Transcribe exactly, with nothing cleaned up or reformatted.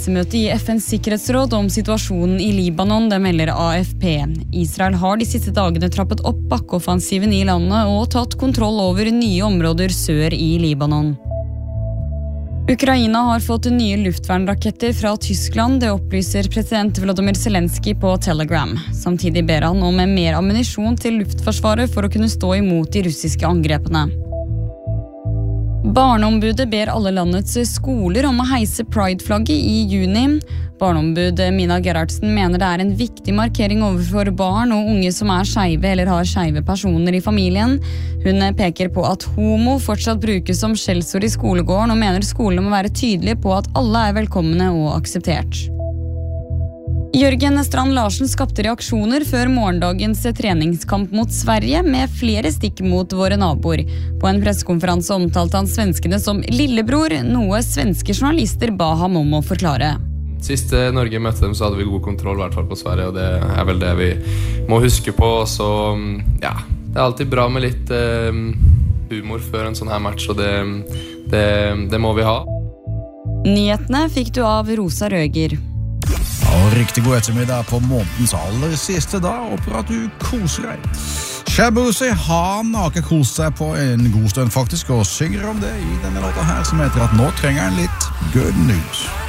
krisemøte i F N's sikkerhetsråd om situasjonen i Libanon, det melder A F P. Israel har de siste dagene trappet opp bakkeoffensiven i landet og tatt kontroll over nye områder sør i Libanon. Ukraina har fått nye luftvernraketter fra Tyskland, det opplyser president Volodymyr Zelensky på Telegram. Samtidig ber han om mer ammunisjon til luftforsvaret for å kunne stå imot de russiske angrepene. Barneombudet ber alle landets skoler om å heise Pride-flagget i juni. Barneombud Mina Gerhardsen mener det er en viktig markering overfor barn og unge som er skeive eller har skeive personer i familien. Hun peker på at homo fortsatt brukes som skjellsord i skolegården og mener skolene må være tydelige på at alle er velkomne og akseptert. Jørgen Strand Larsen skapte reaksjoner før morgendagens treningskamp mot Sverige med flere stikk mot våre naboer. På en pressekonferanse omtalte han svenskene som lillebror, noe svenske journalister ba ham om å forklare. Sist Norge møtte dem så hadde vi god kontroll i hvert fall på Sverige, og det er vel det vi må huske på. Så ja, det er alltid bra med litt eh, humor før en sånn her match, og det, det, det må vi ha. Nyhetene fikk du av Rosa Røger. Og riktig god ettermiddag på månedens aller siste dag. Håper at du koser deg. Shabuzi har nake kost seg på en god stund faktisk, og synger om det i denne låta her som heter at nå trenger han litt good news.